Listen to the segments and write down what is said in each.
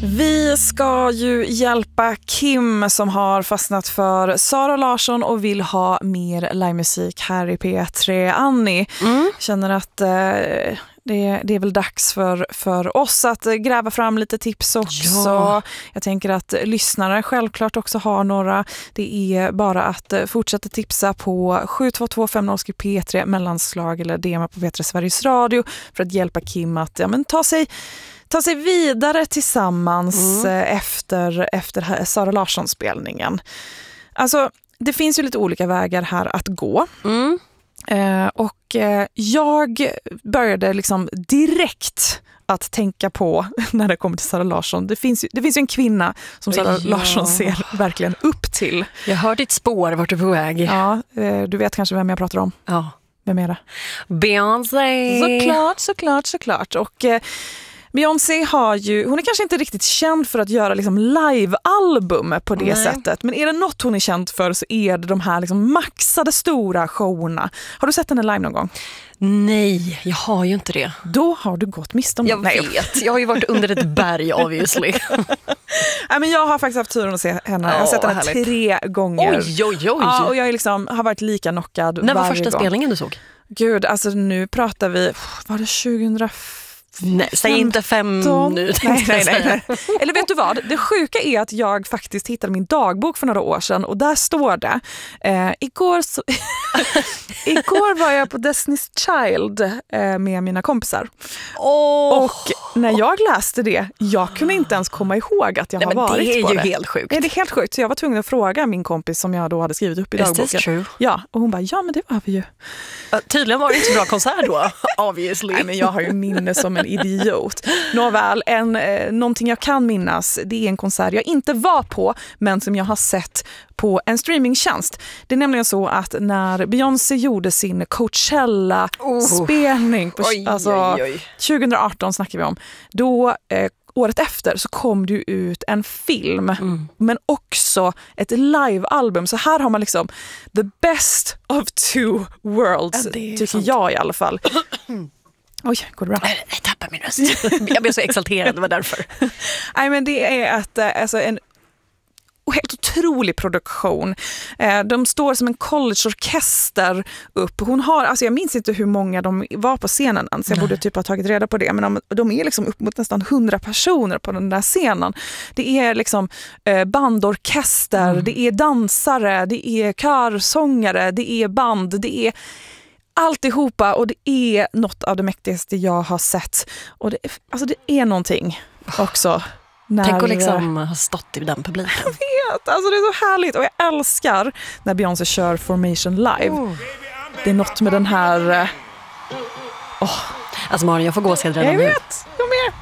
Vi ska ju hjälpa Kim som har fastnat för Sara Larsson och vill ha mer livemusik här i P3. Annie, känner att det är väl dags för oss att gräva fram lite tips också. Ja. Jag tänker att lyssnare självklart också har några. Det är bara att fortsätta tipsa på 72250 P3 mellanslag eller DM på P3 Sveriges Radio för att hjälpa Kim att ta sig vidare tillsammans efter Sara Larsson-spelningen. Alltså, det finns ju lite olika vägar här att gå. Och jag började liksom direkt att tänka på när det kommer till Sara Larsson. Det finns ju en kvinna som Sara Larsson ser verkligen upp till. Jag hör ditt spår, vart du är på väg. Ja, du vet kanske vem jag pratar om. Ja. Vem är det? Beyoncé. Såklart. Och Beyoncé hon är kanske inte riktigt känd för att göra liksom live-album på det sättet. Men är det något hon är känd för så är det de här liksom maxade stora showerna. Har du sett henne live någon gång? Nej, jag har ju inte det. Då har du gått mist om Jag vet, jag har ju varit under ett berg obviously. Nej, men jag har faktiskt haft turen att se henne. Jag har sett henne 3 gånger. Oj. Ja, och jag har varit lika knockad varje gång. När var första spelningen du såg? Gud, alltså nu pratar vi, var det 2005? Nej, säg inte 5 nu. Nej. Eller vet du vad? Det sjuka är att jag faktiskt hittade min dagbok för några år sedan och där står det igår var jag på Destiny's Child med mina kompisar. Och när jag läste det, jag kunde inte ens komma ihåg att jag har varit på det. Det är ju helt sjukt. Nej, det är helt sjukt. Så jag var tvungen att fråga min kompis som jag då hade skrivit upp i dagboken. Is this true? Ja, och hon bara, ja men det var vi ju. Tydligen var det inte så bra konsert då, obviously. Nej, men jag har ju minne som en idiot. Nåväl, någonting jag kan minnas, det är en konsert jag inte var på, men som jag har sett på en streamingtjänst. Det är nämligen så att när Beyoncé gjorde sin Coachella-spelning, 2018 snackar vi om, då året efter så kom det ut en film, men också ett live-album. Så här har man liksom the best of 2 worlds, tycker jag i alla fall. Oj, går det bra? Jag tappar min röst. Jag blev så exalterad, det var därför. Nej, men det är en helt otrolig produktion. De står som en collegeorkester upp. Hon har, alltså jag minns inte hur många de var på scenen, så jag borde typ ha tagit reda på det, men de är liksom upp mot nästan 100 personer på den där scenen. Det är liksom bandorkester, det är dansare, det är körsångare, det är band, det är alltihopa, och det är något av det mäktigaste jag har sett. Och det är någonting också. Tänk att liksom ha stått i den publiken. Jag vet, alltså det är så härligt. Och jag älskar när Beyoncé kör Formation live. Det är något med den här... Alltså Marin, jag får gå och se redan jag nu. vet, jag med.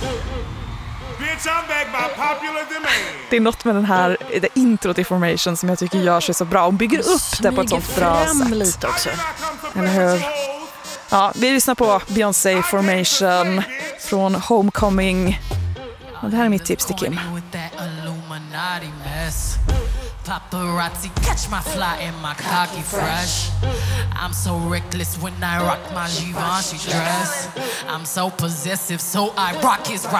Det är något med den här intro till Formation som jag tycker gör sig så bra. Hon bygger upp det på ett sånt bra sätt. Lite också. Eller hur? Ja, vi lyssnar på Beyoncé Formation från Homecoming. Och det här är mitt tips till Kim. Paparazzi catch my fly and my cocky fresh. I'm so reckless when I rock my Givenchy dress. I'm so possessive, so I rock his right.